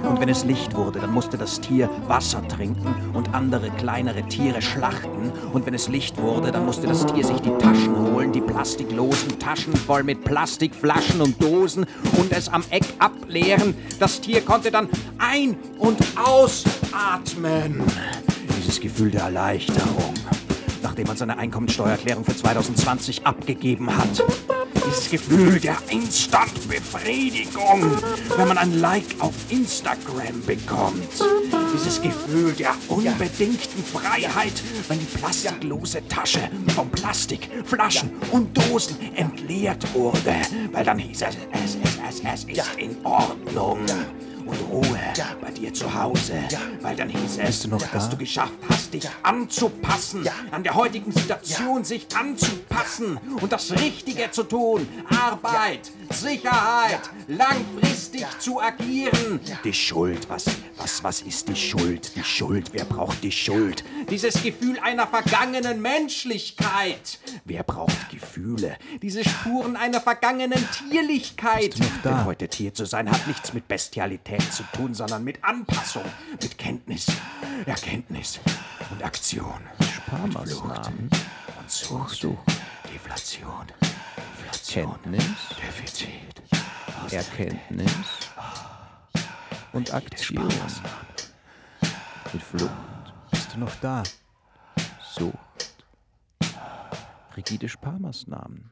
Und wenn es Licht wurde, dann musste das Tier Wasser trinken und andere kleinere Tiere schlachten. Und wenn es Licht wurde, dann musste das Tier sich die Taschen holen, die plastiklosen Taschen voll mit Plastikflaschen und Dosen und es am Eck ableeren. Das Tier konnte dann ein- und ausatmen. Dieses Gefühl der Erleichterung, nachdem man seine Einkommensteuererklärung für 2020 abgegeben hat. Dieses Gefühl der Instant-Befriedigung, wenn man ein Like auf Instagram bekommt. Dieses Gefühl der unbedingten Freiheit, wenn die plastiklose Tasche von Plastik, Flaschen und Dosen entleert wurde. Weil dann hieß es ist in Ordnung. Und Ruhe bei dir zu Hause. Weil dann hieß es, dass du geschafft hast, dich anzupassen. An der heutigen Situation sich anzupassen. Und das Richtige zu tun. Arbeit, Sicherheit, langfristig zu agieren. Die Schuld, was ist die Schuld? Die Schuld, wer braucht die Schuld? Dieses Gefühl einer vergangenen Menschlichkeit. Wer braucht Gefühle? Diese Spuren einer vergangenen Tierlichkeit. Denn heute Tier zu sein hat nichts mit Bestialität zu tun, sondern mit Anpassung, mit Kenntnis, Erkenntnis und Aktion. Sparmaßnahmen. Und Sucht, Deflation, Kenntnis, Defizit, Erkenntnis und Aktion. Mit Flucht, Bist du noch da? Sucht, rigide Sparmaßnahmen,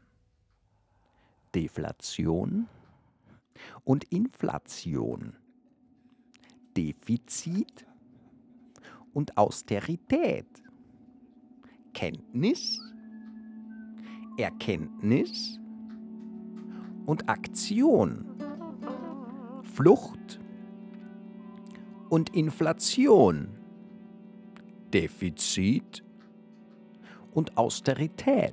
Deflation und Inflation, Defizit und Austerität, Kenntnis, Erkenntnis und Aktion, Flucht und Inflation, Defizit und Austerität,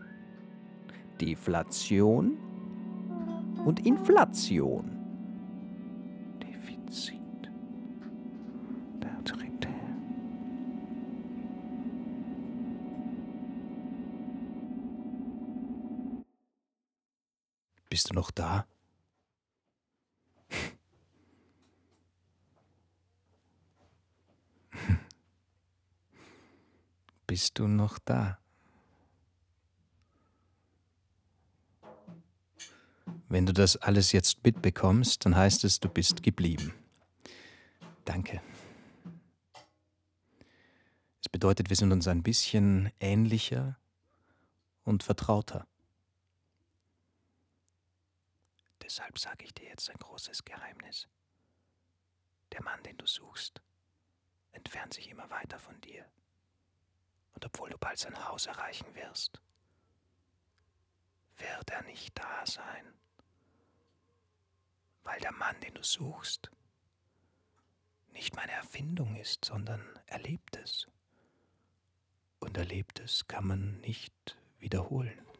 Deflation und Inflation, Defizit und Austerität. Bist du noch da? Bist du noch da? Wenn du das alles jetzt mitbekommst, dann heißt es, du bist geblieben. Danke. Es bedeutet, wir sind uns ein bisschen ähnlicher und vertrauter. Deshalb sage ich dir jetzt ein großes Geheimnis. Der Mann, den du suchst, entfernt sich immer weiter von dir. Und obwohl du bald sein Haus erreichen wirst, wird er nicht da sein. Weil der Mann, den du suchst, nicht meine Erfindung ist, sondern Erlebtes. Und Erlebtes kann man nicht wiederholen.